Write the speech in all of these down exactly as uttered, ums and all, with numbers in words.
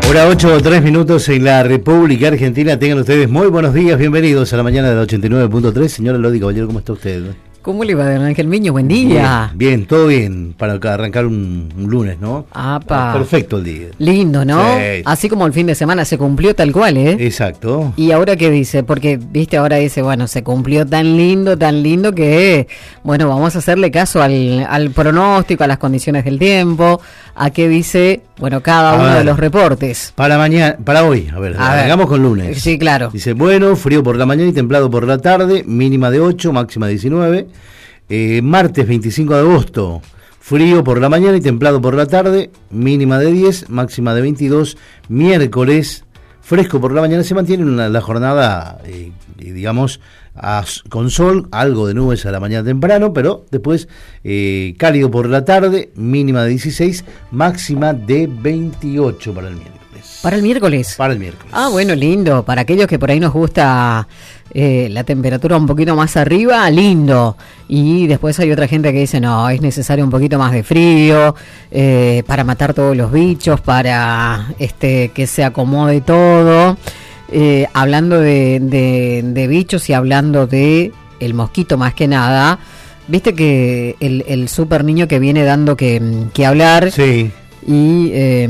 Hora ocho, tres minutos en la República Argentina. Tengan ustedes muy buenos días, bienvenidos a la mañana de la ochenta y nueve punto tres. Señora Lodi Caballero, ¿cómo está usted? ¿Cómo le va, don Ángel Miño? Buen día. Bien, bien, todo bien para arrancar un, un lunes, ¿no? Apa. Perfecto el día. Lindo, ¿no? Sí. Así como el fin de semana se cumplió tal cual, ¿eh? Exacto. ¿Y ahora qué dice? Porque, viste, ahora dice, bueno, se cumplió tan lindo, tan lindo que, bueno, vamos a hacerle caso al, al pronóstico, a las condiciones del tiempo, a qué dice, bueno, cada A uno ver. de los reportes. Para mañana, para hoy, a ver, A ver. arrancamos con lunes. Sí, claro. Dice, bueno, frío por la mañana y templado por la tarde, mínima de ocho, máxima de diecinueve. Eh, martes veinticinco de agosto, frío por la mañana y templado por la tarde, mínima de diez, máxima de veintidós. Miércoles, fresco por la mañana, se mantiene una, la jornada, eh, digamos, a, con sol, algo de nubes a la mañana temprano, pero después eh, cálido por la tarde, mínima de dieciséis, máxima de veintiocho para el miércoles. ¿Para el miércoles? Para el miércoles. Ah, bueno, lindo. Para aquellos que por ahí nos gusta eh, la temperatura un poquito más arriba, lindo. Y después hay otra gente que dice, no, es necesario un poquito más de frío eh, para matar todos los bichos, para este que se acomode todo. Eh, hablando de, de, de bichos y hablando de el mosquito más que nada, viste que el, el super niño que viene dando que, que hablar. Sí. Y... Eh,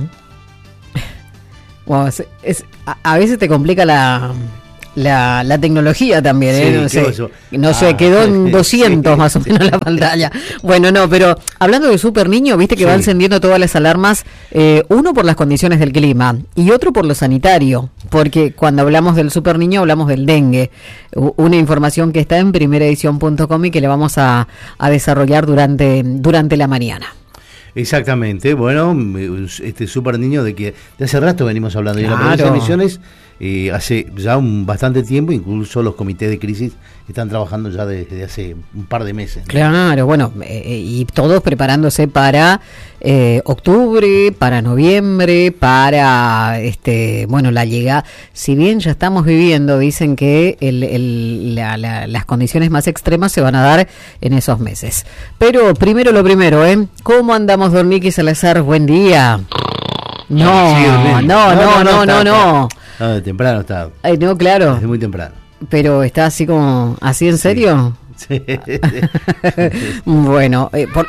Wow, es, es, a, a veces te complica la, la, la tecnología también, ¿eh? Sí, no sé, eso? no sé Ah, quedó en doscientos sí. más o menos la pantalla. Bueno, no, pero hablando de Super Niño, viste que Sí. va encendiendo todas las alarmas, eh, uno por las condiciones del clima y otro por lo sanitario, porque cuando hablamos del Super Niño hablamos del dengue, U- una información que está en primera edición punto com y que le vamos a, a desarrollar durante, durante la mañana. Exactamente, bueno, este super niño de que de hace rato venimos hablando y en la Claro. provincia de Misiones eh, hace ya un bastante tiempo, incluso los comités de crisis están trabajando ya desde hace un par de meses, ¿no? Claro, bueno, eh, y todos preparándose para eh, octubre, para noviembre, para, este, bueno, la llegada. Si bien ya estamos viviendo, dicen que el, el, la, la, las condiciones más extremas se van a dar en esos meses. Pero primero lo primero, ¿eh? ¿Cómo andamos, don Nicky Salazar? Buen día. No, Sí, no, bien. no, no, no, está- no. está- no, de temprano está, Ay, no, claro. desde muy temprano. Pero está así como, ¿así en serio? Sí. Bueno, eh, por,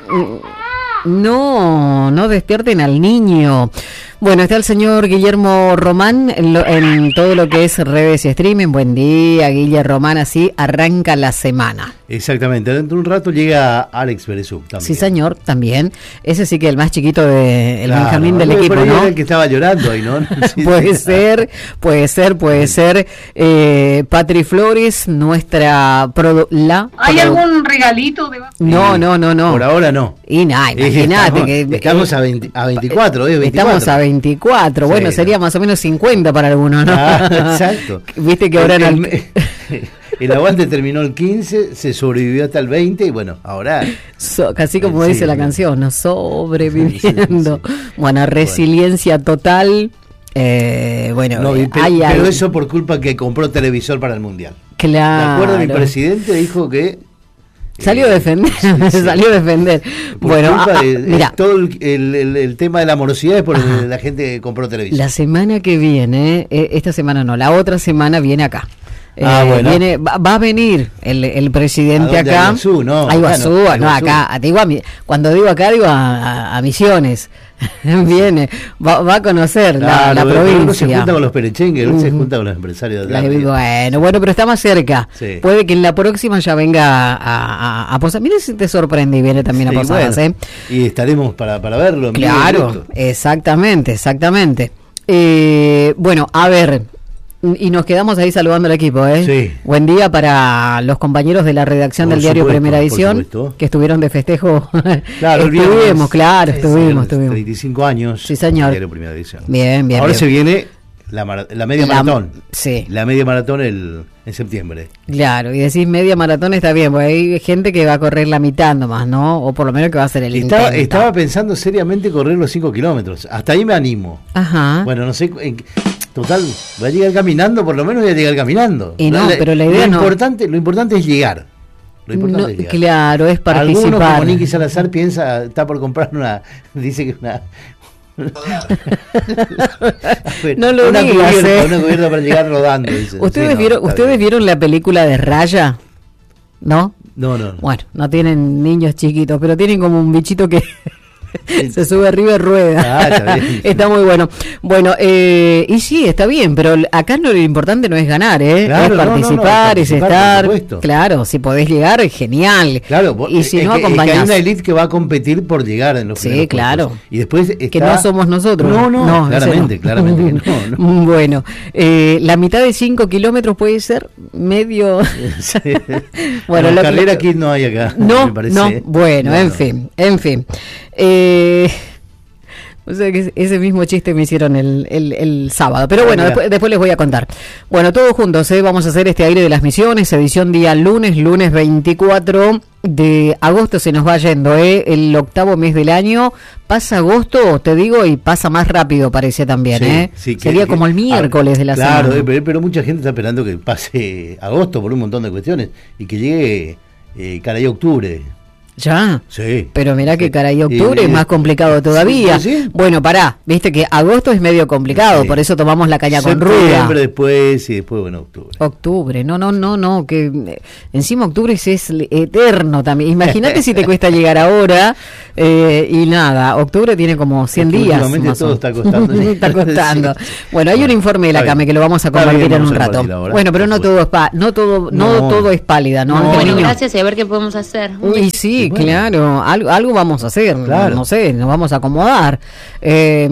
no, no despierten al niño. Bueno, está el señor Guillermo Román en, lo, en todo lo que es redes y streaming. Buen día, Guillermo Román, así arranca la semana. Exactamente, dentro de un rato llega Alex Berezú también. Sí, señor, también. Ese sí que el más chiquito de el Claro, Benjamín del pero equipo, ahí ¿no? era el que estaba llorando ahí, ¿no? Sí, Puede sí. ser, puede ser, puede ser. Eh, Patri Flores, nuestra produ- la ¿Hay produ- algún regalito? De... No, no, no, no. Por ahora no. Y nada, imagínate Estamos- que estamos a veinte a veinticuatro, ¿eh? veinticuatro. Estamos a veinticuatro, bueno, Sí. sería más o menos cincuenta para algunos, ¿no? Ah, exacto. Viste que ahora el, en el, el- el aguante terminó el quince, se sobrevivió hasta el veinte y bueno, ahora so- casi como Sí, dice la sí. canción, ¿no? Sobreviviendo. Sí, sí, sí. Bueno, resiliencia total. Eh, bueno, no, y- eh, pero, hay pero algo- eso por culpa que compró televisor para el mundial. Claro. ¿De acuerdo? Mi presidente dijo que Salió a eh, defender, sí, sí. salió a defender. por Bueno, culpa ah, ah, de- mira, todo el, el- el- el tema de la morosidad es por el- la gente que compró televisor. la semana que viene, eh, esta semana no, la otra semana viene acá. Ah, Eh, bueno. viene, va, va a venir el, el presidente ¿A dónde? acá. ¿A Iguazú? No, A Iguazú, acá no, a no, Iguazú. acá. Digo a mi- cuando digo acá, digo a, a- a Misiones. Viene, va, va a conocer la, Claro, la pero uno se provincia. junta con los perechengues, uno se Ujú. junta con los empresarios de La- acá. bueno, bueno, pero está más cerca. Sí. Puede que en la próxima ya venga a, a, a Posadas. Mire si te sorprende y viene también Sí, a Posadas, bueno, ¿eh? Y estaremos para, para verlo. en vivo y Claro, directo. exactamente, exactamente. Eh, bueno, a ver, y nos quedamos ahí saludando al equipo, ¿eh? Sí. Buen día para los compañeros de la redacción Por del diario supuesto, Primera por Edición, supuesto. que estuvieron de festejo. Claro, el estuvimos, viernes. claro, Sí, estuvimos, sí, estuvimos. treinta y cinco años. Sí, señor. Diario Primera Edición. Bien, bien, Ahora bien. se viene la, mara- la media La- maratón. sí. La media maratón el, en septiembre. Claro, y decís media maratón está bien, porque hay gente que va a correr la mitad nomás, ¿no? O por lo menos que va a hacer el Estaba, intento. estaba pensando seriamente correr los cinco kilómetros. Hasta ahí me animo. Ajá. Bueno, no sé. En, total, voy a llegar caminando, por lo menos voy a llegar caminando. Y no, pero la idea lo no- Importante, lo importante es llegar. Lo importante No, es llegar. claro, es Alguno participar. como Nicky Salazar piensa, está por comprar una, dice que una, No lo una digas, cubierta, eh. una cubierta para llegar rodando. Dice. ¿Ustedes, Sí, no, vieron, está ¿ustedes bien. vieron la película de Raya? ¿No? No, no, no. Bueno, no tienen niños chiquitos, pero tienen como un bichito que se sube arriba de rueda. Ah, está bien. Está muy bueno. Bueno, eh, y sí, está bien, pero acá no, lo importante no es ganar, ¿eh? Claro, es no, no, no, participar, es participar, por estar. supuesto. Claro, si podés llegar, es genial. Claro, vos- y si es no, que, es que acompañás. hay una elite que va a competir por llegar en los Sí, primeros claro. puestos. Y después está... Que no somos nosotros. No, no, ese claramente, no. claramente que no, no. Bueno, eh, la mitad de cinco kilómetros puede ser medio. Sí. Bueno, No, lo- carrera aquí no hay acá. No, me parece. no, bueno, No, en no. fin, en fin. Eh, o sea que ese mismo chiste me hicieron el, el, el sábado. Pero bueno, Ah, después, después les voy a contar. Bueno, todos juntos, ¿eh? Vamos a hacer este aire de las misiones, edición día lunes, lunes veinticuatro de agosto. Se nos va yendo, ¿eh? El octavo mes del año. Pasa agosto, te digo, y pasa más rápido, parece también, Sí, ¿eh? sí, que- Sería que- como el miércoles ah, de la claro, semana. eh, pero, pero mucha gente está esperando que pase agosto por un montón de cuestiones y que llegue eh, caray octubre. Ya. Sí. Pero mirá que Sí. caray, octubre Y- es más complicado todavía. Sí, sí. Bueno, pará, viste que agosto es medio complicado, Sí. por eso tomamos la caña con ruda. Septiembre después y después, bueno, octubre. Octubre, no, no, no, no, que eh, encima octubre es, es eterno también. Imagínate si te cuesta llegar ahora eh, y nada, octubre tiene como cien Es que días. últimamente más o todo menos. está costando. Está costando. Sí. Bueno, hay un Bueno, informe de la está CAME bien. que lo vamos a Está compartir bien, en un vamos a rato. compartir ahora, Bueno, pero no por todo es pa, no todo, no, No. todo es pálida, ¿no? No. Ángel Bueno, Niño? gracias y a ver qué podemos hacer. Un Y besito. sí, Bueno. claro, algo, algo vamos a hacer, Claro. no sé, nos vamos a acomodar. Eh,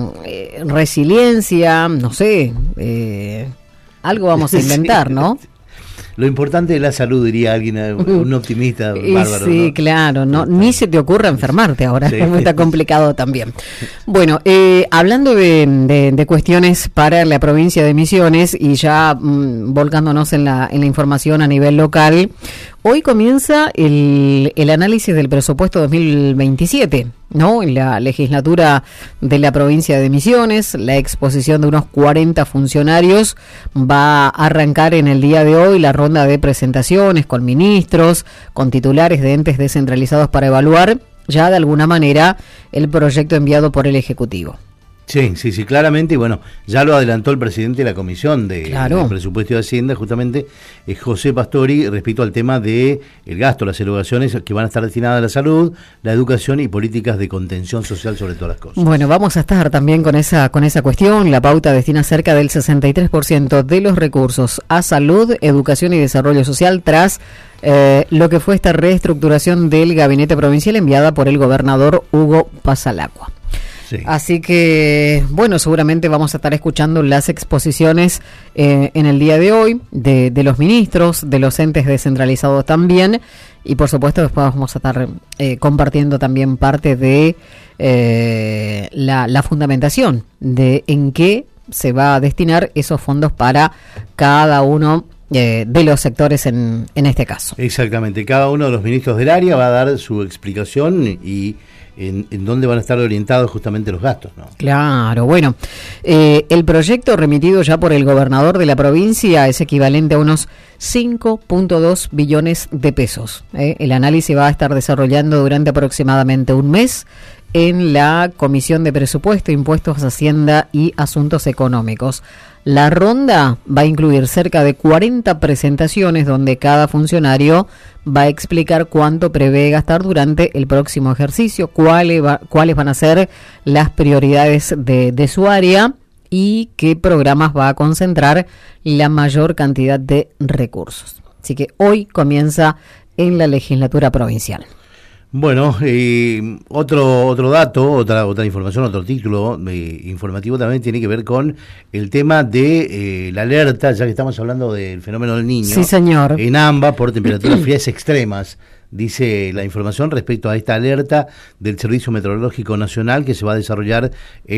eh, resiliencia, no sé, eh, algo vamos a inventar, ¿no? Lo importante es la salud, diría alguien, eh, un optimista Y bárbaro. sí, ¿no? claro, no, ni se te ocurra enfermarte ahora, Sí. está complicado también. Bueno, eh, hablando de, de- de cuestiones para la provincia de Misiones y ya mm, volcándonos en la, en la información a nivel local, hoy comienza el, el análisis del presupuesto dos mil veintisiete, ¿no? En la legislatura de la provincia de Misiones, la exposición de unos cuarenta funcionarios va a arrancar en el día de hoy la ronda de presentaciones con ministros, con titulares de entes descentralizados para evaluar ya de alguna manera el proyecto enviado por el Ejecutivo. Sí, sí, sí, claramente, y bueno, ya lo adelantó el presidente de la Comisión de, Claro. de Presupuesto de Hacienda, justamente eh, José Pastori, respecto al tema de el gasto, las erogaciones que van a estar destinadas a la salud, la educación y políticas de contención social sobre todas las cosas. Bueno, vamos a estar también con esa con esa cuestión. La pauta destina cerca del sesenta y tres por ciento de los recursos a salud, educación y desarrollo social tras eh, lo que fue esta reestructuración del gabinete provincial enviada por el gobernador Hugo Pasalacqua. Sí. Así que, bueno, seguramente vamos a estar escuchando las exposiciones eh, en el día de hoy de, de los ministros, de los entes descentralizados también, y por supuesto después vamos a estar eh, compartiendo también parte de eh, la, la fundamentación de en qué se va a destinar esos fondos para cada uno eh, de los sectores en, en este caso. Exactamente, cada uno de los ministros del área va a dar su explicación y en, en dónde van a estar orientados justamente los gastos, ¿no? Claro, bueno, eh, el proyecto remitido ya por el gobernador de la provincia es equivalente a unos cinco punto dos billones de pesos. ¿eh? El análisis va a estar desarrollando durante aproximadamente un mes en la Comisión de Presupuesto, Impuestos, Hacienda y Asuntos Económicos. La ronda va a incluir cerca de cuarenta presentaciones donde cada funcionario va a explicar cuánto prevé gastar durante el próximo ejercicio, cuáles, va, cuáles van a ser las prioridades de, de su área y qué programas va a concentrar la mayor cantidad de recursos. Así que hoy comienza en la legislatura provincial. Bueno, eh, otro otro dato, otra otra información, otro título eh, informativo también tiene que ver con el tema de eh, la alerta, ya que estamos hablando del fenómeno del Niño. Sí, señor. En AMBA por temperaturas frías extremas. Dice la información respecto a esta alerta del Servicio Meteorológico Nacional que se va a desarrollar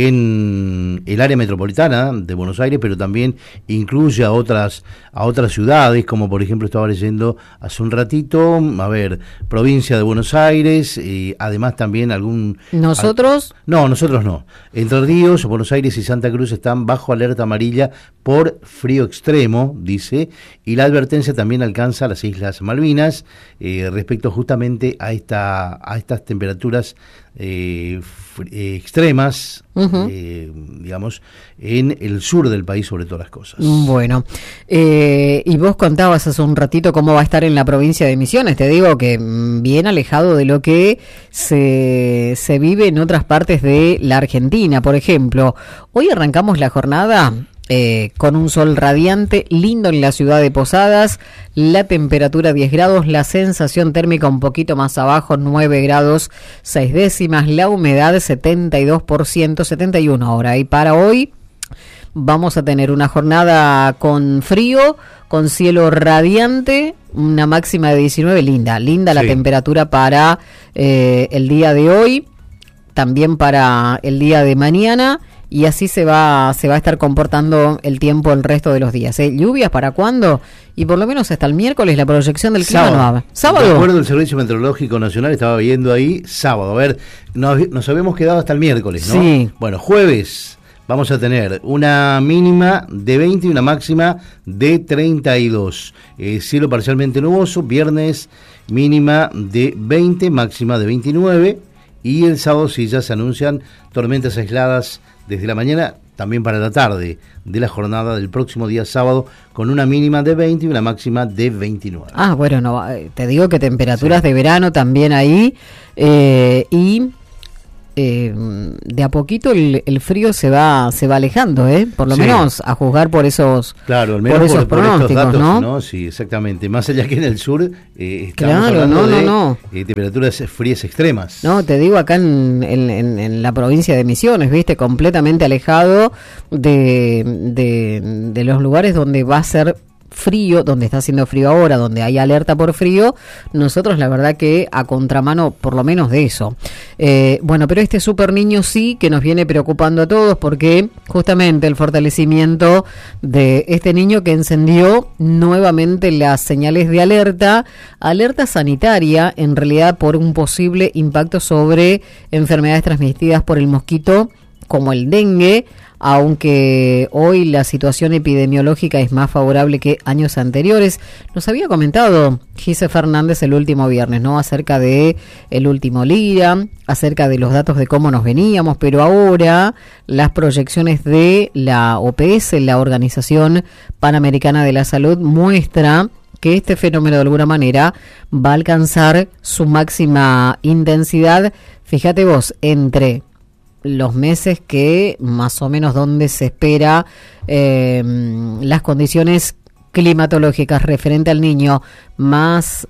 en el área metropolitana de Buenos Aires, pero también incluye a otras a otras ciudades, como por ejemplo estaba leyendo hace un ratito, a ver, provincia de Buenos Aires, y además también algún... ¿Nosotros? Al, no, nosotros no. Entre Ríos, Buenos Aires y Santa Cruz están bajo alerta amarilla por frío extremo, dice, y la advertencia también alcanza las Islas Malvinas eh, respecto respecto justamente a esta a estas temperaturas eh, eh, extremas, uh-huh. eh, digamos, en el sur del país, sobre todas las cosas. Bueno, eh, y vos contabas hace un ratito cómo va a estar en la provincia de Misiones. Te digo que bien alejado de lo que se, se vive en otras partes de la Argentina. Por ejemplo, hoy arrancamos la jornada Eh, con un sol radiante, lindo en la ciudad de Posadas, la temperatura diez grados, la sensación térmica un poquito más abajo, nueve grados seis décimas, la humedad setenta y dos por ciento, setenta y uno ahora. Y para hoy vamos a tener una jornada con frío, con cielo radiante, una máxima de diecinueve, linda, linda la sí. temperatura para eh, el día de hoy, también para el día de mañana. Y así se va se va a estar comportando el tiempo el resto de los días. ¿eh? ¿Lluvias para cuándo? Y por lo menos hasta el miércoles la proyección del clima sábado. no va. ¿Sábado? De acuerdo al Servicio Meteorológico Nacional, estaba viendo ahí, sábado. A ver, nos, nos habíamos quedado hasta el miércoles, ¿no? Sí. Bueno, jueves vamos a tener una mínima de veinte y una máxima de treinta y dos. Eh, cielo parcialmente nuboso. Viernes mínima de veinte, máxima de veintinueve. Y el sábado sí ya se anuncian tormentas aisladas desde la mañana, también para la tarde de la jornada del próximo día sábado, con una mínima de veinte y una máxima de veintinueve. Ah, bueno, no, te digo que temperaturas sí. de verano también ahí, eh, y eh, de a poquito el, el frío se va se va alejando, ¿eh? Por lo sí. menos a juzgar por esos claro, al menos por esos por, por pronósticos, estos datos, ¿no? ¿no? Sí, exactamente. Más allá que en el sur, eh, estamos claro, hablando no, de no, no. Eh, temperaturas frías extremas. No, te digo acá en, en, en, en la provincia de Misiones, viste, completamente alejado de, de, de los lugares donde va a ser frío, donde está haciendo frío ahora, donde hay alerta por frío. Nosotros la verdad que a contramano por lo menos de eso. Eh, bueno, pero este super niño sí que nos viene preocupando a todos, porque justamente el fortalecimiento de este niño que encendió nuevamente las señales de alerta, alerta sanitaria en realidad por un posible impacto sobre enfermedades transmitidas por el mosquito como el dengue, aunque hoy la situación epidemiológica es más favorable que años anteriores. Nos había comentado Gise Fernández el último viernes, ¿no? Acerca de el último Lira, acerca de los datos de cómo nos veníamos, pero ahora las proyecciones de la O P S, la Organización Panamericana de la Salud, muestra que este fenómeno de alguna manera va a alcanzar su máxima intensidad. Fíjate vos, entre los meses que más o menos donde se espera eh, las condiciones climatológicas referente al niño más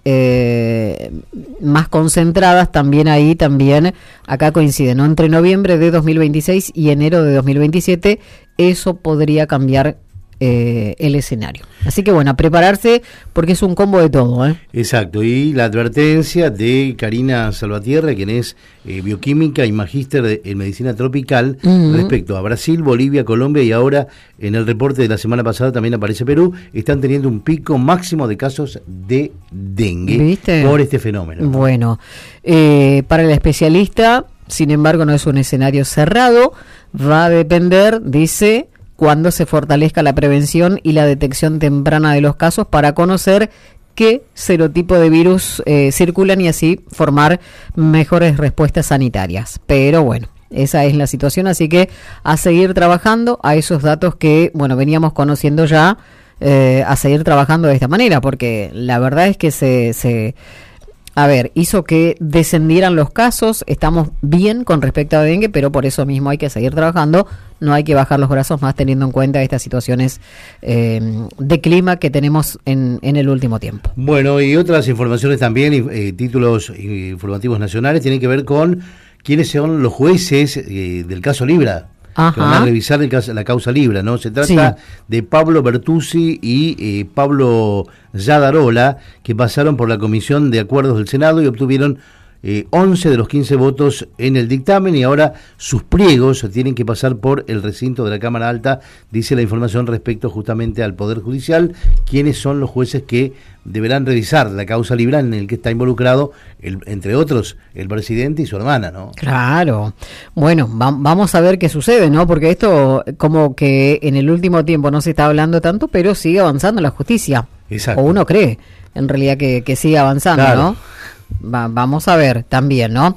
eh, más concentradas, también ahí también acá coincide, ¿no? Entre noviembre de dos mil veintiséis y enero de dos mil veintisiete, eso podría cambiar Eh, el escenario. Así que bueno, a prepararse porque es un combo de todo, ¿eh? Exacto, y la advertencia de Karina Salvatierra, quien es eh, bioquímica y magíster de, en medicina tropical, uh-huh. respecto a Brasil, Bolivia, Colombia, y ahora en el reporte de la semana pasada también aparece Perú, están teniendo un pico máximo de casos de dengue. ¿Viste? Por este fenómeno. Bueno, eh, para el especialista, sin embargo, no es un escenario cerrado, va a depender, dice, cuando se fortalezca la prevención y la detección temprana de los casos para conocer qué serotipo de virus eh, circulan y así formar mejores respuestas sanitarias. Pero bueno, esa es la situación, así que a seguir trabajando a esos datos que, bueno, veníamos conociendo ya, eh, a seguir trabajando de esta manera, porque la verdad es que se... se A ver, hizo que descendieran los casos, estamos bien con respecto a dengue, pero por eso mismo hay que seguir trabajando, no hay que bajar los brazos más teniendo en cuenta estas situaciones eh, de clima que tenemos en, en el último tiempo. Bueno, y otras informaciones también, eh, títulos informativos nacionales, tienen que ver con quiénes son los jueces eh, del caso Libra. Ajá. Que van a revisar el caso, la causa Libra, ¿no? Se trata sí. de Pablo Bertuzzi y eh, Pablo Yadarola, que pasaron por la Comisión de Acuerdos del Senado y obtuvieron eh, once de los quince votos en el dictamen, y ahora sus pliegos tienen que pasar por el recinto de la Cámara Alta, dice la información respecto justamente al Poder Judicial, quiénes son los jueces que deberán revisar la causa Libra en el que está involucrado, el, entre otros, el presidente y su hermana, ¿no? Claro. Bueno, va, vamos a ver qué sucede, ¿no? Porque esto como que en el último tiempo no se está hablando tanto, pero sigue avanzando la justicia. Exacto. O uno cree, en realidad, que, que sigue avanzando, claro. ¿no? va, vamos a ver también, ¿no?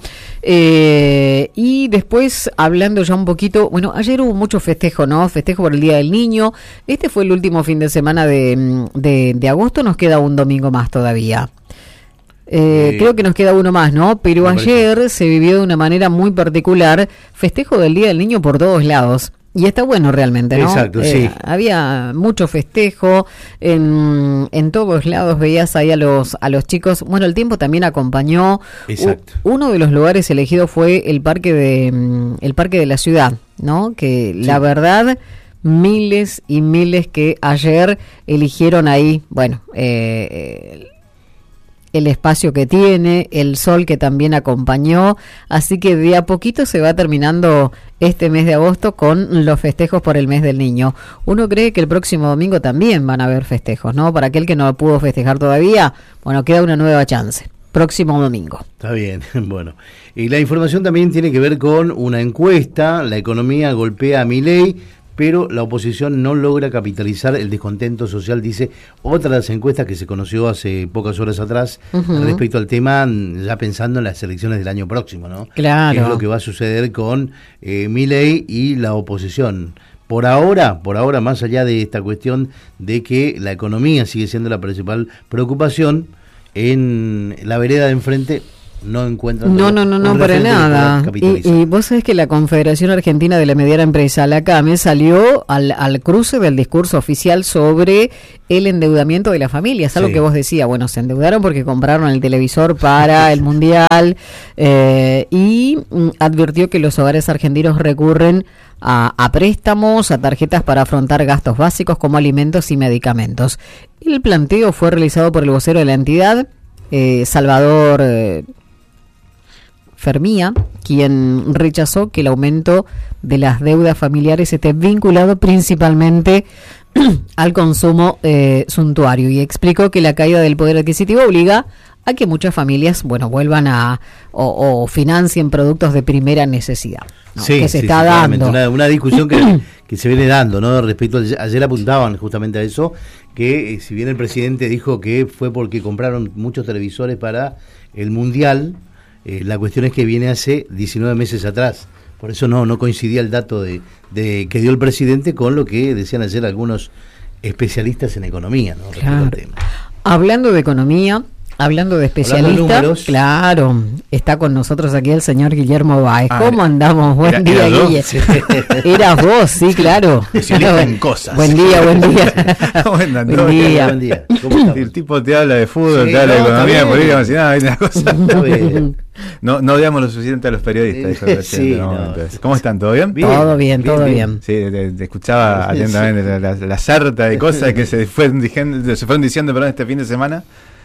Eh, y después, hablando ya un poquito, bueno, ayer hubo mucho festejo, ¿no? Festejo por el Día del Niño. Este fue el último fin de semana de, de, de agosto, nos queda un domingo más todavía. Eh, eh, creo que nos queda uno más, ¿no? Pero ayer se vivió de una manera muy particular, festejo del Día del Niño por todos lados. Y está bueno realmente, ¿no? Exacto, eh, sí. Había mucho festejo, en, en todos lados veías ahí a los a los chicos. Bueno, el tiempo también acompañó. Exacto. U, uno de los lugares elegidos fue el parque de el parque de la ciudad, ¿no? Que sí. La verdad, miles y miles que ayer eligieron ahí, bueno, eh, el espacio que tiene, el sol que también acompañó, así que de a poquito se va terminando este mes de agosto con los festejos por el mes del niño. Uno cree que el próximo domingo también van a haber festejos, ¿no? Para aquel que no pudo festejar todavía, bueno, queda una nueva chance. Próximo domingo. Está bien, bueno. Y la información también tiene que ver con una encuesta. La economía golpea a Milei, pero la oposición no logra capitalizar el descontento social, dice otra de las encuestas que se conoció hace pocas horas atrás, uh-huh. respecto al tema, ya pensando en las elecciones del año próximo, ¿no? Claro. ¿Qué es lo que va a suceder con eh, Milei y la oposición? Por ahora, por ahora, más allá de esta cuestión de que la economía sigue siendo la principal preocupación, en la vereda de enfrente no encuentran... No, no, no, no, para nada. Y, y vos sabés que la Confederación Argentina de la Mediana Empresa, la CAME, salió al, al cruce del discurso oficial sobre el endeudamiento de las familias, algo sí. que vos decías, bueno, se endeudaron porque compraron el televisor para el Mundial, eh, y mm, advirtió que los hogares argentinos recurren a, a préstamos, a tarjetas para afrontar gastos básicos como alimentos y medicamentos. El planteo fue realizado por el vocero de la entidad, eh, Salvador... Eh, Fermía, quien rechazó que el aumento de las deudas familiares esté vinculado principalmente al consumo eh, suntuario, y explicó que la caída del poder adquisitivo obliga a que muchas familias, bueno, vuelvan a o, o financien productos de primera necesidad, ¿no? Sí, que se sí, está sí, dando. Una, una discusión que, que se viene dando, ¿no? Respecto a, ayer apuntaban justamente a eso, que eh, si bien el presidente dijo que fue porque compraron muchos televisores para el Mundial, Eh, la cuestión es que viene hace diecinueve meses atrás, por eso no no coincidía el dato de, de que dio el presidente con lo que decían ayer algunos especialistas en economía, ¿no? Claro. Hablando de economía, hablando de especialistas, claro, está con nosotros aquí el señor Guillermo Báez. Ah, ¿cómo andamos? Buen era, día, era Guille. Sí. Eras vos, sí, claro. Especialista en cosas. Buen día, buen día. buen, buen día. Buen día. ¿Cómo el tipo te habla de fútbol, sí, te habla no, de economía, de política, no, nada, una cosa. No, no odiamos lo suficiente a los periodistas, dijo el presidente. Sí, no, no. ¿Cómo están? ¿Todo bien? bien todo bien, bien todo bien. bien. Sí, te, te escuchaba sí, atentamente sí. la, la, la sarta de cosas que se fueron diciendo, se fueron diciendo perdón, este fin de semana.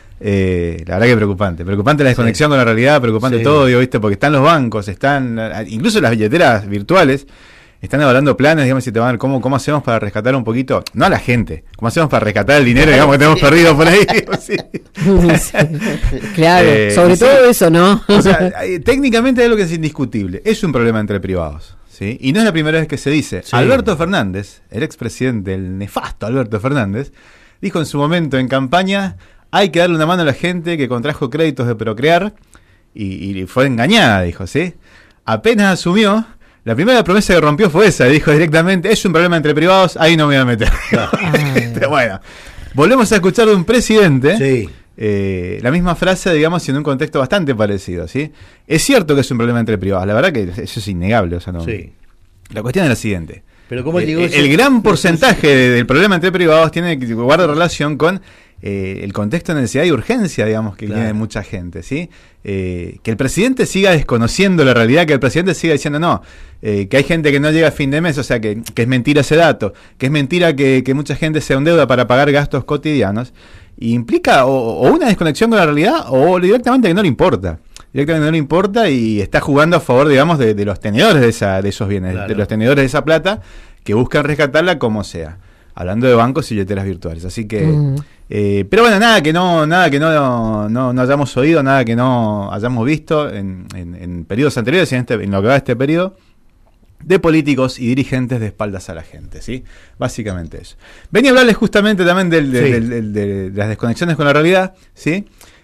Eh, la verdad que preocupante, preocupante la desconexión sí. con la realidad, preocupante sí. todo, digo, ¿viste? Porque están los bancos, están incluso las billeteras virtuales, están evaluando planes, digamos, si te van a ver cómo, cómo hacemos para rescatar un poquito, no a la gente, cómo hacemos para rescatar el dinero, digamos, que tenemos perdido por ahí. Sí. Sí. Claro, eh, sobre sí. todo eso, ¿no? O sea, técnicamente es algo que es indiscutible, es un problema entre privados. ¿Sí? Y no es la primera vez que se dice. Sí. Alberto Fernández, el expresidente, el nefasto Alberto Fernández, dijo en su momento en campaña: hay que darle una mano a la gente que contrajo créditos de Procrear y, y fue engañada, dijo, ¿sí? Apenas asumió, la primera promesa que rompió fue esa, dijo directamente: es un problema entre privados, ahí no me voy a meter. Pero bueno, volvemos a escuchar de un presidente sí. eh, la misma frase, digamos, en un contexto bastante parecido, ¿sí? Es cierto que es un problema entre privados, la verdad que eso es innegable, o sea, no. Sí. La cuestión es la siguiente. Pero ¿cómo llegó el, el gran porcentaje de, del problema entre privados tiene que guardar relación con Eh, el contexto de necesidad y urgencia, digamos, que claro. tiene mucha gente, ¿sí? Eh, que el presidente siga desconociendo la realidad, que el presidente siga diciendo no, eh, que hay gente que no llega a fin de mes, o sea, que, que es mentira ese dato, que es mentira que, que mucha gente se endeuda para pagar gastos cotidianos, y implica o, o una desconexión con la realidad o directamente que no le importa. Directamente no le importa y está jugando a favor, digamos, de, de los tenedores de, esa, de esos bienes, claro. de los tenedores de esa plata, que buscan rescatarla como sea. Hablando de bancos y billeteras virtuales. Así que, mm. eh, pero bueno, nada que no, nada que no, no, no hayamos oído, nada que no hayamos visto en, en, en periodos anteriores, en, este, en lo que va de este periodo, de políticos y dirigentes de espaldas a la gente, ¿sí? Básicamente eso. Venía a hablarles justamente también del, del, sí. del, del, de, de las desconexiones con la realidad, ¿sí?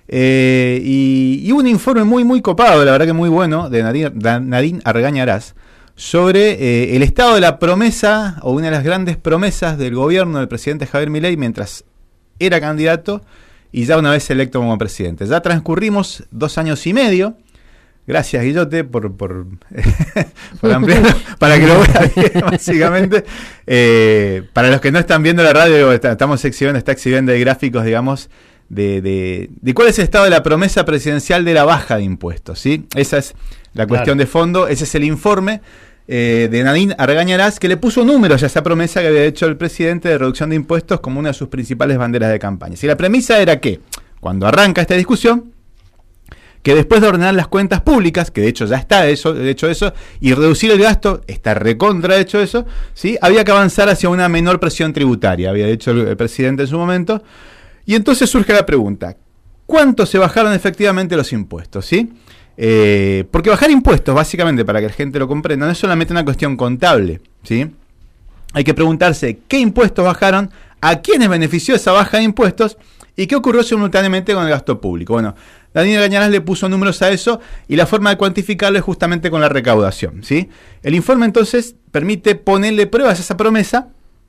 Eh, y, y un informe muy, muy copado, la verdad que muy bueno, de Nadine, Nadine Argañarás, sobre eh, el estado de la promesa, o una de las grandes promesas del gobierno del presidente Javier Milei mientras era candidato y ya una vez electo como presidente. Ya transcurrimos dos años y medio. Gracias, Guillote, por, por, por ampliarlo, para que lo vea bien, básicamente. Eh, para los que no están viendo la radio, estamos exhibiendo, está exhibiendo de gráficos, digamos, de, de, de cuál es el estado de la promesa presidencial de la baja de impuestos, ¿sí? Esa es la cuestión claro. de fondo, ese es el informe eh, de Nadine Argañarás, que le puso números a esa promesa que había hecho el presidente de reducción de impuestos como una de sus principales banderas de campaña. Y la premisa era que, cuando arranca esta discusión, que después de ordenar las cuentas públicas, que de hecho ya está eso, de hecho eso, y reducir el gasto, está recontra hecho eso, ¿sí? Había que avanzar hacia una menor presión tributaria, había dicho el, el presidente en su momento. Y entonces surge la pregunta, ¿cuánto se bajaron efectivamente los impuestos? ¿Sí? Eh, porque bajar impuestos, básicamente, para que la gente lo comprenda, no es solamente una cuestión contable, ¿sí? Hay que preguntarse qué impuestos bajaron, a quiénes benefició esa baja de impuestos y qué ocurrió simultáneamente con el gasto público. Bueno, Nadine Argañarás le puso números a eso y la forma de cuantificarlo es justamente con la recaudación, ¿sí? El informe entonces permite ponerle pruebas a esa promesa.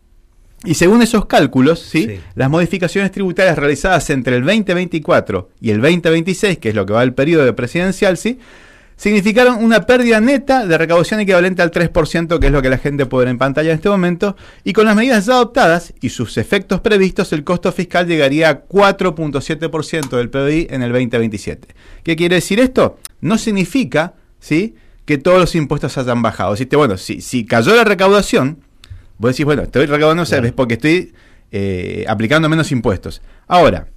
Y según esos cálculos, ¿sí? Sí. Las modificaciones tributarias realizadas entre el veinte veinticuatro y el veinte veintiséis, que es lo que va del periodo presidencial, ¿sí? significaron una pérdida neta de recaudación equivalente al tres por ciento, que es lo que la gente puede ver en pantalla en este momento, y con las medidas ya adoptadas y sus efectos previstos, el costo fiscal llegaría a cuatro punto siete por ciento del P B I en el veinte veintisiete. ¿Qué quiere decir esto? No significa, ¿sí?, que todos los impuestos hayan bajado. Deciste, bueno, si, si cayó la recaudación, vos decís, bueno, estoy recaudando, claro, ¿sabes? Porque estoy eh, aplicando menos impuestos. Ahora,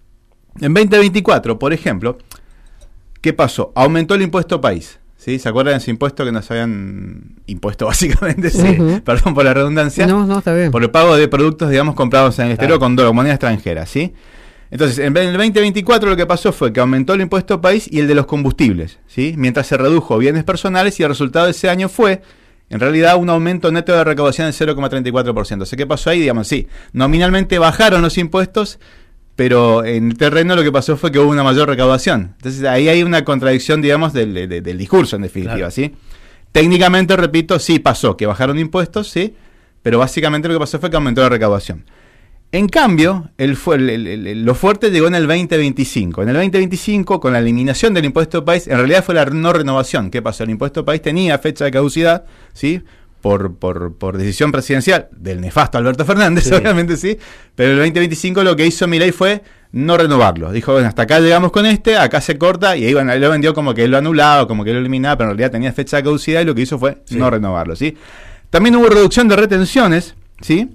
en veinte veinticuatro, por ejemplo, ¿qué pasó? Aumentó el impuesto país, ¿sí? ¿Se acuerdan de ese impuesto que nos habían impuesto básicamente? Sí, uh-huh. Perdón por la redundancia. No, no, está bien. Por el pago de productos, digamos, comprados en el exterior, claro, con dólar, moneda extranjera, ¿sí? Entonces, en el veinte veinticuatro lo que pasó fue que aumentó el impuesto país y el de los combustibles, ¿sí? Mientras se redujo bienes personales, y el resultado de ese año fue, en realidad, un aumento neto de recaudación del cero coma treinta y cuatro por ciento. O sea, ¿qué pasó ahí? Digamos, sí, nominalmente bajaron los impuestos, pero en el terreno lo que pasó fue que hubo una mayor recaudación. Entonces ahí hay una contradicción, digamos, del, del, del discurso, en definitiva, claro, ¿sí? Técnicamente, repito, sí pasó, que bajaron impuestos, sí, pero básicamente lo que pasó fue que aumentó la recaudación. En cambio, el, el, el, el, lo fuerte llegó en el veinte veinticinco. En el veinte veinticinco, con la eliminación del impuesto país, en realidad fue la no renovación. ¿Qué pasó? El impuesto país tenía fecha de caducidad, ¿sí?, Por, por, por decisión presidencial del nefasto Alberto Fernández, sí, obviamente, sí, pero el veinte veinticinco lo que hizo Milei fue no renovarlo. Dijo, bueno, hasta acá llegamos con este, acá se corta, y ahí, bueno, él lo vendió como que él lo anulaba, como que él lo eliminaba, pero en realidad tenía fecha de caducidad, y lo que hizo fue, sí, no renovarlo, ¿sí? También hubo reducción de retenciones, ¿sí?,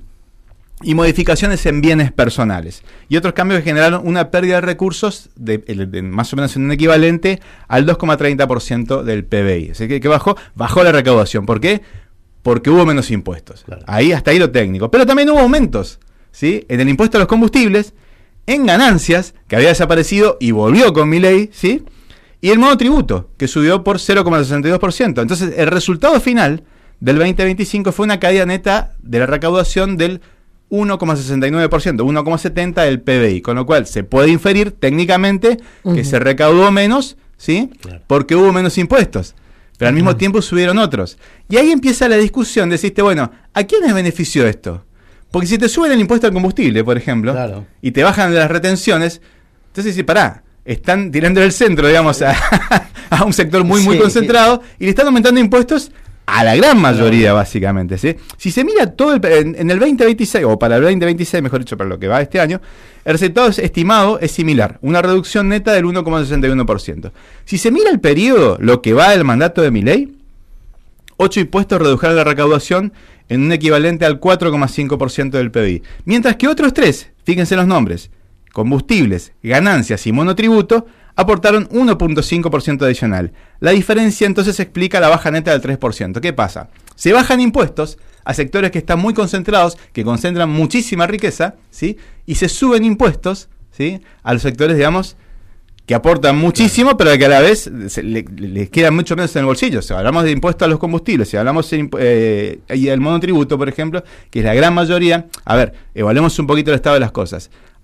y modificaciones en bienes personales, y otros cambios que generaron una pérdida de recursos de, de, de más o menos en un equivalente al dos coma treinta por ciento del P B I. Así que, que bajó, bajó la recaudación. ¿Por qué? Porque hubo menos impuestos. Claro. Ahí, hasta ahí lo técnico. Pero también hubo aumentos, ¿sí?, en el impuesto a los combustibles, en ganancias, que había desaparecido y volvió con Milei, ¿sí?, y el monotributo, que subió por cero coma sesenta y dos por ciento. Entonces, el resultado final del veinte veinticinco fue una caída neta de la recaudación del uno coma sesenta y nueve por ciento, uno coma setenta por ciento del P B I, con lo cual se puede inferir técnicamente uh-huh. que se recaudó menos, ¿sí?, claro, porque hubo menos impuestos. Pero al mismo tiempo subieron otros. Y ahí empieza la discusión, deciste, bueno, ¿a quiénes benefició esto? Porque si te suben el impuesto al combustible, por ejemplo, claro, y te bajan de las retenciones, entonces dices, pará, están tirando el centro, digamos, a, a un sector muy, muy sí, concentrado, y le están aumentando impuestos a la gran mayoría, claro, básicamente, ¿sí? Si se mira todo el, en, en el veinte veintiséis, o para el veinte veintiséis, mejor dicho, para lo que va este año, el resultado estimado es similar, una reducción neta del uno coma sesenta y uno por ciento. Si se mira el periodo, lo que va del mandato de Milei, ocho impuestos redujeron la recaudación en un equivalente al cuatro coma cinco por ciento del P B I. Mientras que otros tres, fíjense los nombres, combustibles, ganancias y monotributo, aportaron uno punto cinco por ciento adicional. La diferencia entonces explica la baja neta del tres por ciento. ¿Qué pasa? Se bajan impuestos a sectores que están muy concentrados, que concentran muchísima riqueza, ¿sí?, y se suben impuestos, ¿sí?, a los sectores, digamos, que aportan muchísimo, pero que a la vez se, le, les queda mucho menos en el bolsillo. Si hablamos de impuestos a los combustibles, si hablamos de eh, y el monotributo, por ejemplo, que es la gran mayoría. A ver, evaluemos un poquito el estado de las cosas.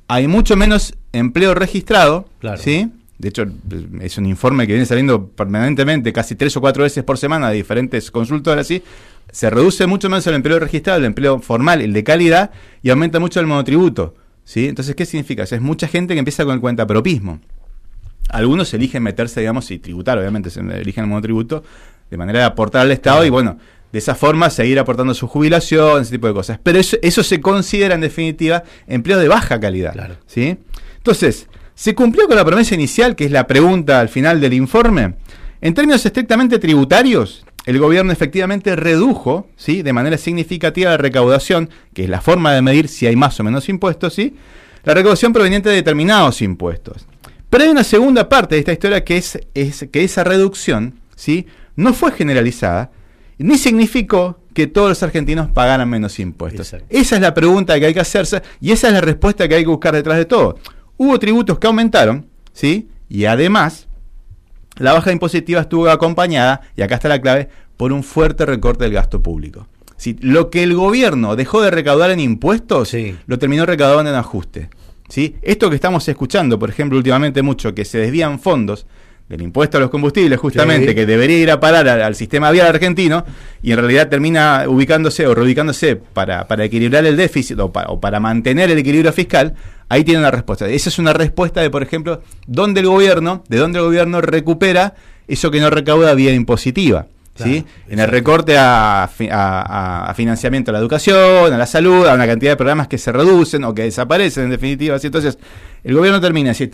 hay mucho menos empleo registrado, claro. ¿sí? De hecho, es un informe que viene saliendo permanentemente, casi tres o cuatro veces por semana de diferentes consultoras, ¿sí? Se reduce mucho menos el empleo registrado, el empleo formal, el de calidad, y aumenta mucho el monotributo, ¿sí? Entonces, ¿qué significa? O sea, es mucha gente que empieza con el cuentapropismo. Algunos eligen meterse, digamos, y tributar, obviamente, se eligen el monotributo, de manera de aportar al Estado, y bueno, de esa forma seguir aportando su jubilación, ese tipo de cosas. Pero eso, eso se considera, en definitiva, empleo de baja calidad, claro. ¿sí? Entonces, ¿se cumplió con la promesa inicial, que es la pregunta al final del informe? En términos estrictamente tributarios, el gobierno efectivamente redujo, ¿sí?, de manera significativa la recaudación, que es la forma de medir si hay más o menos impuestos, ¿sí?, la recaudación proveniente de determinados impuestos. Pero hay una segunda parte de esta historia que es, es que esa reducción, ¿sí?, no fue generalizada, ni significó que todos los argentinos pagaran menos impuestos. Exacto. Esa es la pregunta que hay que hacerse y esa es la respuesta que hay que buscar detrás de todo. Hubo tributos que aumentaron, ¿sí?, y además la baja impositiva estuvo acompañada, y acá está la clave, por un fuerte recorte del gasto público. ¿Sí? Lo que el gobierno dejó de recaudar en impuestos, sí, lo terminó recaudando en ajuste. ¿Sí? Esto que estamos escuchando, por ejemplo, últimamente mucho, que se desvían fondos del impuesto a los combustibles, justamente, sí, que debería ir a parar al, al sistema vial argentino, y en realidad termina ubicándose o reubicándose para, para equilibrar el déficit o para, o para mantener el equilibrio fiscal. Ahí tiene una respuesta. Esa es una respuesta de, por ejemplo, dónde el gobierno, de dónde el gobierno recupera eso que no recauda vía impositiva. Claro, ¿sí? En el recorte a, a, a financiamiento a la educación, a la salud, a una cantidad de programas que se reducen o que desaparecen, en definitiva. ¿sí? Entonces, el gobierno termina, ¿sí?,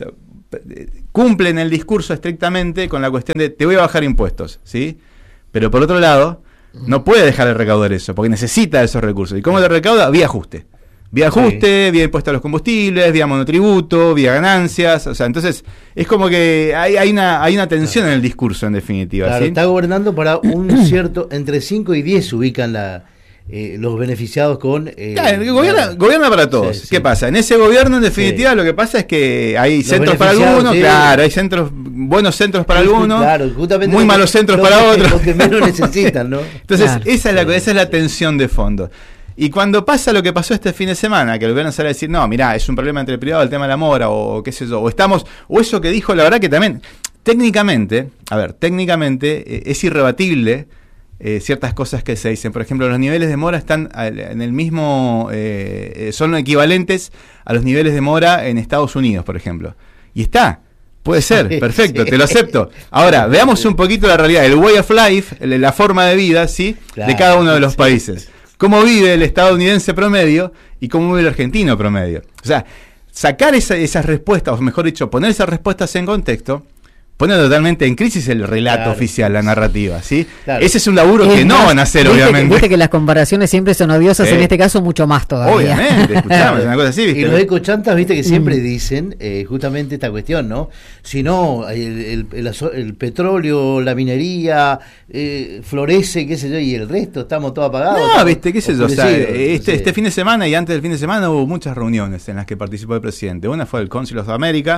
cumple en el discurso estrictamente con la cuestión de te voy a bajar impuestos, ¿sí? Pero por otro lado, no puede dejar de recaudar eso, porque necesita esos recursos. ¿Y cómo lo recauda? Vía ajuste. Vía ajuste, sí, vía impuesto a los combustibles, vía monotributo, vía ganancias. O sea, entonces es como que hay, hay una hay una tensión, claro, en el discurso, en definitiva. Claro, ¿sí? Está gobernando para un cierto, entre cinco y diez se ubican la, eh, los beneficiados con... Eh, claro, gobierna, la, gobierna para todos. Sí, ¿Qué sí. pasa? En ese gobierno, en definitiva, sí, lo que pasa es que hay los centros para algunos, sí, claro, hay centros buenos centros para sí, algunos, claro, justamente muy malos centros para que, otros. Los que menos necesitan, ¿no? Entonces, claro, esa, es la, sí, esa es la tensión de fondo. Y cuando pasa lo que pasó este fin de semana, que el gobierno sale a decir, no, mirá, es un problema entre el privado, el tema de la mora, o qué sé yo, o estamos, o eso que dijo, la verdad que también, técnicamente, a ver, técnicamente eh, es irrebatible eh, ciertas cosas que se dicen. Por ejemplo, los niveles de mora están en el mismo, eh, son equivalentes a los niveles de mora en Estados Unidos, por ejemplo. Y está. Puede ser, perfecto, sí, te lo acepto. Ahora, veamos un poquito la realidad, el way of life, la forma de vida, ¿sí?, claro, de cada uno de los sí, países. Cómo vive el estadounidense promedio y cómo vive el argentino promedio. O sea, sacar esa, esas respuestas, o mejor dicho, poner esas respuestas en contexto, pone totalmente en crisis el relato claro, oficial, la narrativa, ¿sí? Claro. Ese es un laburo es que más, no van a hacer, viste obviamente. Que, viste que las comparaciones siempre son odiosas, sí, en este caso mucho más todavía. Obviamente, escuchamos una cosa así, ¿viste? Y los ecochantas, viste, que siempre mm. dicen eh, justamente esta cuestión, ¿no? Si no, el, el, el, el petróleo, la minería, eh, florece, qué sé yo, y el resto estamos todos apagados. No, estamos, viste, qué sé yo, o sea, este, este fin de semana y antes del fin de semana hubo muchas reuniones en las que participó el presidente. Una fue el Council of America,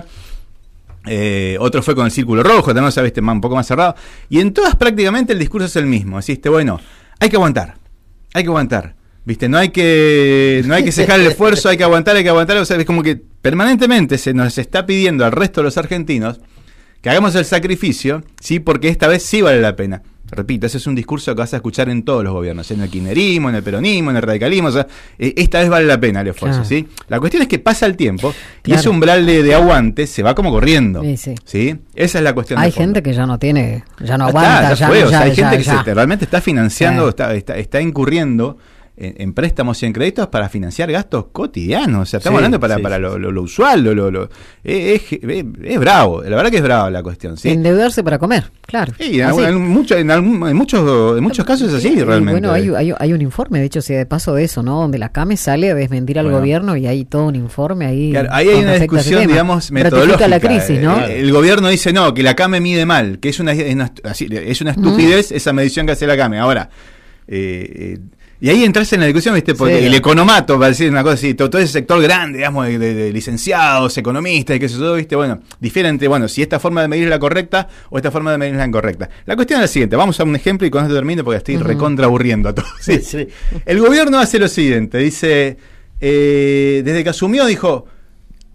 Eh, otro fue con el Círculo Rojo, también, ¿sabes? Un poco más cerrado. Y en todas prácticamente el discurso es el mismo. Asiste, bueno, hay que aguantar, hay que aguantar, ¿viste? No hay que no hay que cejar el esfuerzo, hay que aguantar, hay que aguantar. O sea, es como que permanentemente se nos está pidiendo al resto de los argentinos que hagamos el sacrificio, ¿sí? Porque esta vez sí vale la pena. Repito, ese es un discurso que vas a escuchar en todos los gobiernos, en el kirchnerismo, en el peronismo, en el radicalismo. O sea, eh, esta vez vale la pena el esfuerzo, claro, ¿sí? La cuestión es que pasa el tiempo, claro, y ese umbral de, de aguante se va como corriendo, sí, sí. ¿sí? Esa es la cuestión. Hay de fondo. gente que ya no tiene, ya no Ah, aguanta, está, ya, ya, fue, ya, o sea, hay ya, gente ya, que se, realmente está financiando, sí, está, está, está incurriendo en, en préstamos y en créditos para financiar gastos cotidianos. O sea, estamos sí, hablando para, sí, para lo, lo, lo usual, lo, lo, lo es, es, es, es bravo, la verdad que es bravo la cuestión, ¿sí? Endeudarse para comer, claro. Sí, en, en, mucho, en, algún, en, muchos, en muchos casos es así, sí, realmente. Bueno, hay, hay, hay un informe, de hecho, si de paso de eso, ¿no? Donde la CAME sale a desmentir al bueno. gobierno y hay todo un informe ahí. Claro, ahí hay una discusión, digamos, metodológica. La crisis, ¿no? el, el gobierno dice, no, que la CAME mide mal, que es una, es una, es una estupidez mm. esa medición que hace la CAME. Ahora, eh, y ahí entras en la discusión, ¿viste? Porque sí, el economato, para decir una cosa así, todo, todo ese sector grande, digamos, de, de, de licenciados, economistas y qué sé yo, ¿viste? Bueno, difiere entre, bueno, si esta forma de medir es la correcta o esta forma de medir es la incorrecta. La cuestión es la siguiente, vamos a un ejemplo y con esto termino porque estoy uh-huh. recontra aburriendo a todos. ¿sí? Sí, sí. El gobierno hace lo siguiente, dice, eh, desde que asumió, dijo,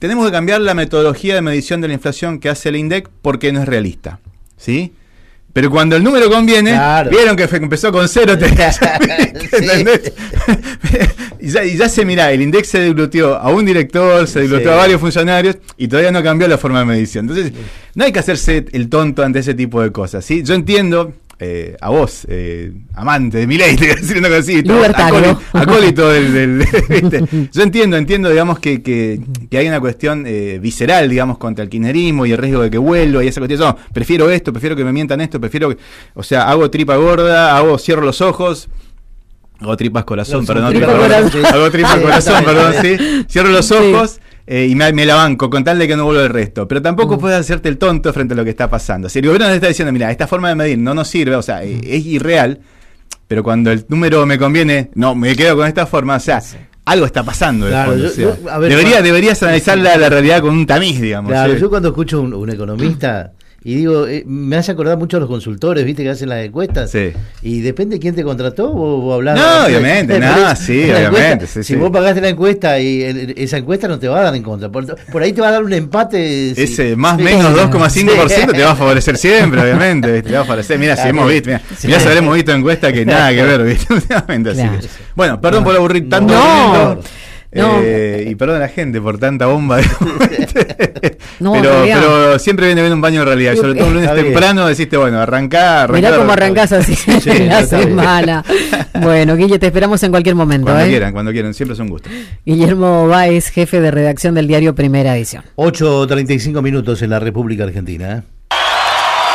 tenemos que cambiar la metodología de medición de la inflación que hace el INDEC porque no es realista, ¿sí? Pero cuando el número conviene, claro. Vieron que fue, empezó con cero, te, ¿entendés? y, ya, y ya se mirá, el INDEC se deglutió a un director, se deglutió sí. a varios funcionarios y todavía no cambió la forma de medición. Entonces, no hay que hacerse el tonto ante ese tipo de cosas, ¿sí? Yo entiendo, eh, a vos, eh, amante de Milei, te voy a decir una cosita, acólito, acólito del... del ¿viste? Yo entiendo, entiendo, digamos, que, que, que hay una cuestión eh, visceral, digamos, contra el kirchnerismo y el riesgo de que vuelva y esa cuestión. No, prefiero esto, prefiero que me mientan esto, prefiero que, o sea, hago tripa gorda, hago, cierro los ojos, hago tripas corazón, perdón, tripa tripa corazón, corazón. hago tripas corazón, perdón, sí, cierro los ojos. Sí. Eh, y me, me la banco con tal de que no vuelva el resto, pero tampoco mm. puedes hacerte el tonto frente a lo que está pasando. Si el gobierno te está diciendo, mira, esta forma de medir no nos sirve, o sea, eh, es irreal, pero cuando el número me conviene, no, me quedo con esta forma, o sea, sí. algo está pasando. Claro, fondo, yo, o sea, yo, ver, debería, cuando, deberías analizar la, la realidad con un tamiz, digamos. Claro, ¿sí? Yo cuando escucho un, un economista y digo, eh, me hace acordar mucho a los consultores, viste, que hacen las encuestas. Sí. Y depende de quién te contrató o hablar. No, obviamente, no, sí, obviamente. Sí, si sí. vos pagaste la encuesta y el, esa encuesta no te va a dar en contra. Por, por ahí te va a dar un empate. Ese sí. más o menos dos coma cinco por ciento sí. te va a favorecer siempre, obviamente. Te va a favorecer. Mira, si hemos visto, mira, sí. mirá, si habremos visto encuestas que nada que ver, ¿viste? Últimamente, claro. así que. Bueno, perdón no. por aburrir tanto. No. No. Eh, y perdón a la gente por tanta bomba de no, pero, pero siempre viene bien un baño de realidad, sobre todo un lunes temprano deciste, bueno, arrancá, arrancá mirá cómo arrancás así sí, la semana. Bueno, Guille, te esperamos en cualquier momento. Cuando ¿eh? quieran, cuando quieran, siempre es un gusto. Guillermo Báez, jefe de redacción del diario Primera Edición. ocho treinta y cinco minutos en la República Argentina, ¿eh?